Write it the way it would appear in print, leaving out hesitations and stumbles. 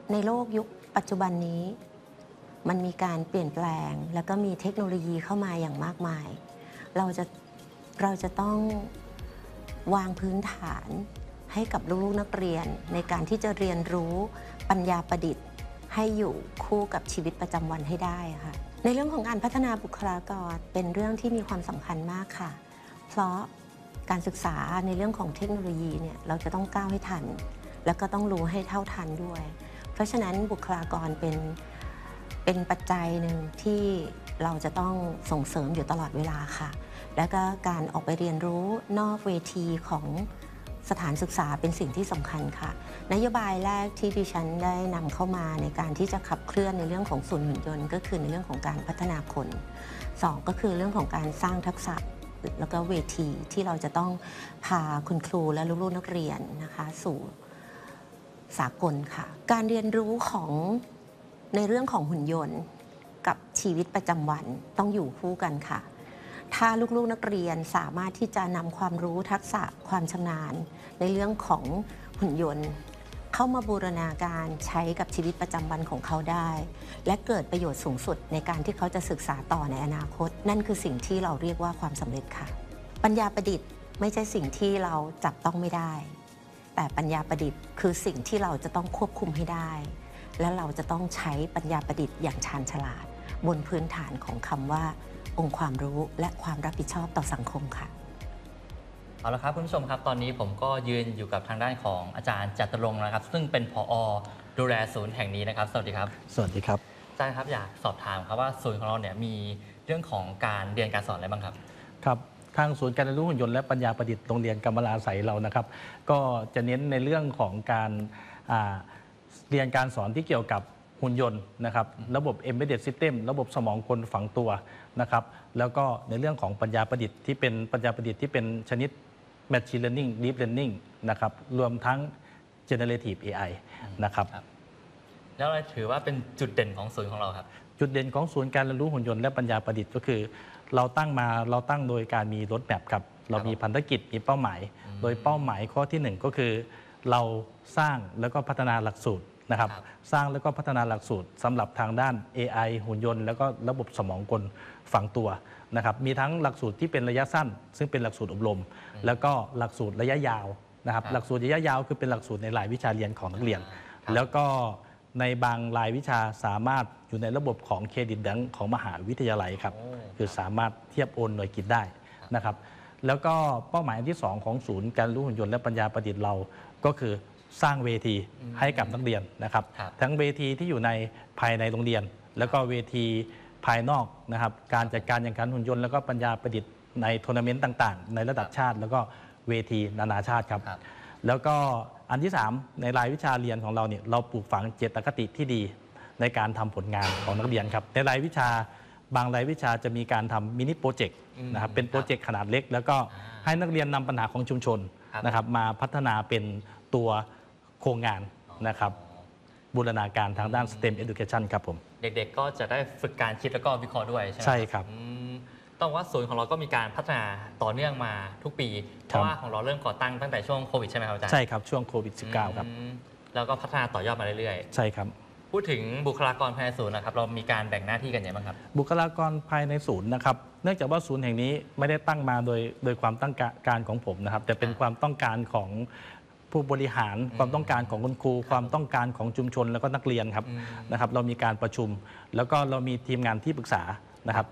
ในโลกยุคปัจจุบันนี้มันมีการเปลี่ยนแปลงแล้วก็มีเทคโนโลยีเข้ามาอย่างมากมายเราจะต้องวางพื้นฐานให้กับลูกๆนักเรียนในการที่จะเรียนรู้ปัญญาประดิษฐ์ให้อยู่คู่กับชีวิตประจำวันให้ได้ค่ะในเรื่องของการพัฒนาบุคลากรเป็นเรื่องที่มีความสำคัญมากค่ะเพราะการศึกษาในเรื่องของเทคโนโลยีเนี่ยเราจะต้องก้าวให้ทันแล้วก็ต้องรู้ให้เท่าทันด้วยเพราะฉะนั้นบุคลากรเป็นปัจจัยหนึ่งที่เราจะต้องส่งเสริมอยู่ตลอดเวลาค่ะแล้วก็การออกไปเรียนรู้นอกเวทีของสถานศึกษาเป็นสิ่งที่สำคัญค่ะนโยบายแรกที่ดิฉันได้นำเข้ามาในการที่จะขับเคลื่อนในเรื่องของศูนย์หุ่นยนต์ก็คือในเรื่องของการพัฒนาคน2ก็คือเรื่องของการสร้างทักษะแล้วก็เวทีที่เราจะต้องพาคุณครูและลูกๆนักเรียนนะคะสู่สากลค่ะการเรียนรู้ของในเรื่องของหุ่นยนต์กับชีวิตประจำวันต้องอยู่คู่กันค่ะถ้าลูกๆนักเรียนสามารถที่จะนำความรู้ทักษะความชำนาญในเรื่องของหุ่นยนต์เข้ามาบูรณาการใช้กับชีวิตประจำวันของเขาได้และเกิดประโยชน์สูงสุดในการที่เขาจะศึกษาต่อในอนาคตนั่นคือสิ่งที่เราเรียกว่าความสำเร็จค่ะปัญญาประดิษฐ์ไม่ใช่สิ่งที่เราจับต้องไม่ได้แต่ปัญญาประดิษฐ์คือสิ่งที่เราจะต้องควบคุมให้ได้และเราจะต้องใช้ปัญญาประดิษฐ์อย่างชาญฉลาดบนพื้นฐานของคำว่าองค์ความรู้และความรับผิดชอบต่อสังคมค่ะเอาละครับคุณผู้ชมครับตอนนี้ผมก็ยืนอยู่กับทางด้านของอาจารย์จตุรงค์นะครับซึ่งเป็นผอ.ดูแลศูนย์แห่งนี้นะครับสวัสดีครับสวัสดีครับอาจารย์ครับอยากสอบถามครับว่าศูนย์ของเราเนี่ยมีเรื่องของการเรียนการสอนอะไรบ้างครับครับทางศูนย์การเรียนรู้หุ่นยนต์และปัญญาประดิษฐ์โรงเรียนกำมะลาไสยเรานะครับก็จะเน้นในเรื่องของการเรียนการสอนที่เกี่ยวกับหุ่นยนต์นะครับระบบ Embedded System ระบบสมองกลฝังตัวนะครับแล้วก็ในเรื่องของปัญญาประดิษฐ์ที่เป็นปัญญาประดิษฐ์ที่เป็นชนิด Machine Learning Deep Learning นะครับรวมทั้ง Generative AI นะครับแล้วอะไรถือว่าเป็นจุดเด่นของศูนย์ของเราครับจุดเด่นของศูนย์การเรียนรู้หุ่นยนต์และปัญญาประดิษฐ์ก็คือเราตั้งโดยการมีรถแมพครับเรามีพันธกิจมีเป้าหมายโดยเป้าหมายข้อที่1ก็คือเราสร้างแล้วก็พัฒนาหลักสูตรนะครับสร้างแล้วก็พัฒนาหลักสูตรสำหรับทางด้าน AI หุ่นยนต์แล้วก็ระบบสมองกลฝังตัวนะครับมีทั้งหลักสูตรที่เป็นระยะสั้นซึ่งเป็นหลักสูตรอบรมแล้วก็หลักสูตรระยะยาวนะครับหลักสูตรระยะยาวคือเป็นหลักสูตรในรายวิชาเรียนของนักเรียนแล้วก็ในบางรายวิชาสามารถอยู่ในระบบของเครดิตแบงก์ของมหาวิทยาลัยครับคือสามารถเทียบโอนหน่วยกิตได้นะครับแล้วก็เป้าหมายที่2ของศูนย์การรู้หุ่นยนต์และปัญญาประดิษฐ์เราก็คือสร้างเวทีให้กับนักเรียนนะครับทั้งเวทีที่อยู่ในภายในโรงเรียนแล้วก็เวทีภายนอกนะครับการจัดการแข่งขันหุ่นยนต์แล้วก็ปัญญาประดิษฐ์ในทัวร์นาเมนต์ต่างๆในระดับชาติแล้วก็เวทีนานาชาติครับแล้วก็อันที่3ในรายวิชาเรียนของเราเนี่ยเราปลูกฝังเจตคติที่ดีในการทำผลงานของนักเรียนครับในรายวิชาบางรายวิชาจะมีการทำมินิโปรเจกต์นะครับเป็นโปรเจกต์ขนาดเล็กแล้วก็ให้นักเรียนนำปัญหาของชุมชนนะครับมาพัฒนาเป็นตัวโครงงานนะครับบูรณาการทางด้าน STEM Education ครับผมเด็กๆก็จะได้ฝึกการคิดแล้วก็วิเคราะห์ด้วยใช่ไหมใช่ครับต้องว่าศูนย์ของเราก็มีการพัฒนาต่อเนื่องมาทุกปีเพราะว่าของเราเริ่มก่อตั้งตั้งแต่ช่วงโควิดใช่ไหมครับอาจารย์ใช่ครับช่วงโควิด -19 ครับแล้วก็พัฒนาต่อยอดมาเรื่อยๆใช่ครับพูดถึงบุคลากรภายในศูนย์นะครับเรามีการแบ่งหน้าที่กันอย่างไรบ้างครับบุคลากรภายในศูนย์นะครับเนื่องจากว่าศูนย์แห่งนี้ไม่ได้ตั้งมาโดยความต้องการของผมนะครับแต่เป็นความต้องการของผู้บริหารความต้องการของคุณครูความต้องการของชุมชนแล้วก็นักเรียนครับนะครับเรามีการประชุมแล้วก็เรามีทีมงานที่ปรึกษานะครับ